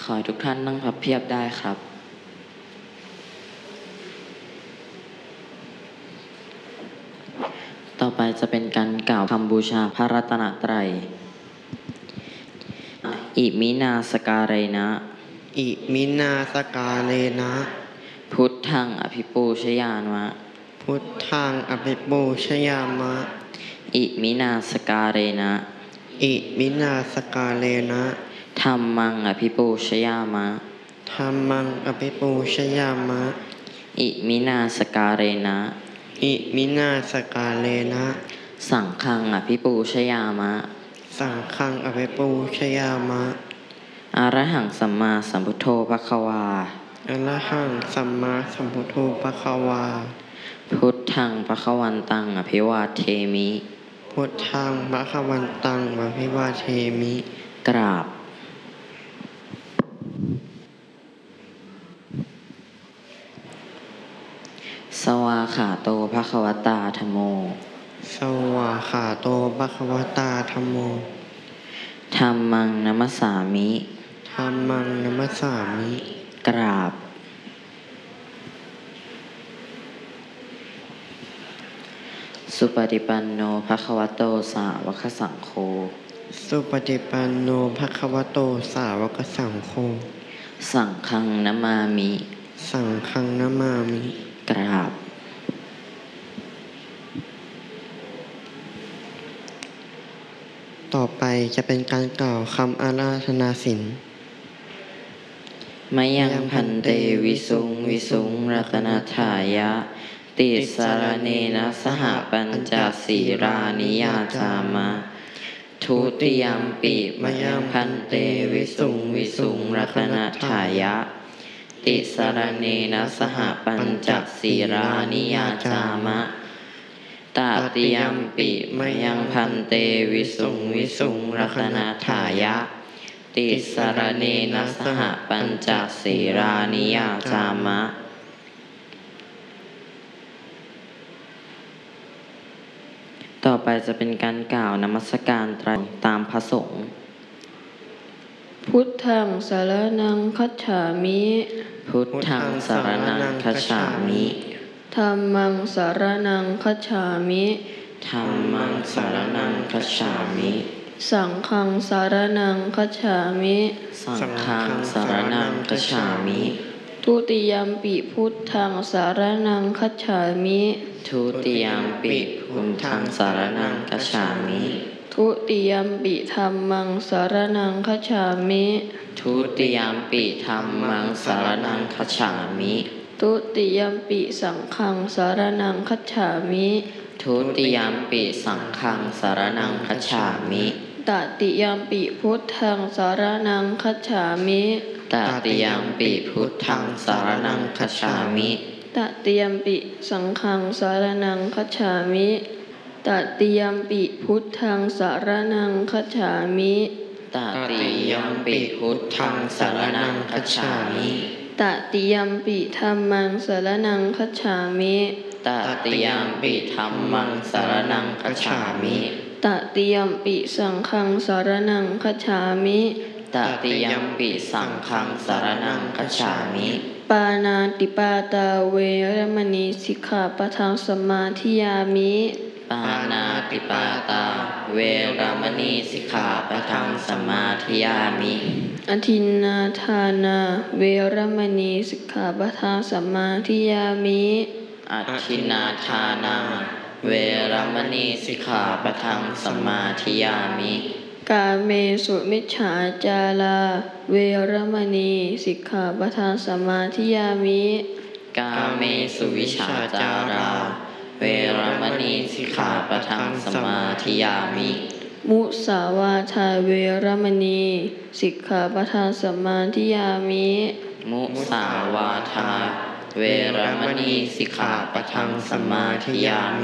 ขอให้ทุกท่านนั่งพับเพียบได้ครับต่อไปจะเป็นการกล่าวคำบูชาพระรัตนตรัยอิมินาสการะนะอิมินาสการเรนะพุทธังอภิปูชยามะพุทธังอภิปูชยามะอิมินาสการะนะอิมินาสการเรนะธัมมังอภิปูชยามะธัมมังอภิปูชยามะอิมินาสการะนะอิมินาสการเรนะสังฆังอภิปูชยามะสังฆังอภิปูชยามะอรหังสัมมาสัมพุทโธภควาอรหังสัมมาสัมพุทโธภควาพุทธังภควันตังอภิวาเทมิพุทธังภควันตังอภิวาเทมิกราบสวาขาโตภควตาธัมโมสวาขาโตภควตาธัมโมธัมมังนัมสสามิธัมมังนัมสสามิกราบสุปฏิปันโนภควโตสาวกสังโฆสุปฏิปันโนภควโตสาวกสังโฆสังฆังนะมามิสังฆังนะมามิกราบต่อไปจะเป็นการกล่าวคำอาราธนาศีลมยังพันเตวิสุงวิสุงรัตนทายะติสารเนนะสหปัญจศีรานิยาจามะทุติยมปิมยังพันเตวิสุงวิสุงรัตนทายะติสารเนนะสหปัญจศีรานิยาจามะตติยมปิมยังพันเตวิสุงวิสุงรัตนทายะติสารเนนะสหปัญจศีรานิยาจามะต่อไปจะเป็นการกล่าวนมัสการไตรตามพระสงฆ์พุทธังสรณังคัจฉามิพุทธังสรณังคัจฉามิธัมมังสรณังคัจฉามิธัมมังสรณังคัจฉามิสังฆังสรณังคัจฉามิสังฆังสรณังคัจฉามิทุติยมปิพุทธังสรณังคัจฉามิทุติยมปิพุทธังสรณังคัจฉามิทุติยมปิธัมมังสรณังคัจฉามิทุติยมปิธัมมังสรณังคัจฉามิทุติยมปิสังฆังสรณังคัจฉามิทุติยมปิสังฆังสรณังคัจฉามิตติยมปิพุทธังสรณังคัจฉามิตติยมปิพุทธังสรณังคัจฉามิตติยมปิสังฆังสรณังคัจฉามิตติยมปิพุทธังสรณังคัจฉามิตติยมปิพุทธังสรณังคัจฉามิตติยมปิธัมมังสรณังคัจฉามิตติยมปิธัมมังสรณังคัจฉามิตติยมปิสังฆังสรณังคัจฉามิตติยมปิสังฆังสรณังคัจฉามิปานาติปาตาเวรมณีสิกขาปะทังสมาธิยามิปานาติปาตาเวรมณีสิกขาปะทังสมาธิยามิอทินนาทานาเวรมณีสิกขาปะทังสมาธิยามิอทินนาทานาเวรมณีสิกขาปะทังสมาธิยามิกาเมสุมิจฉาจาราเวรมณีสิกขาปะทังสมาธิยามิกาเมสุวิชชาจาราเวรมณีสิกขาปะทังสมาธิยามิมุสาวาทาเวรมณีสิกขาปะทังสมาธิยามิมุสาวาทาเวรมณีสิกขาปะทังสมาธิยามิ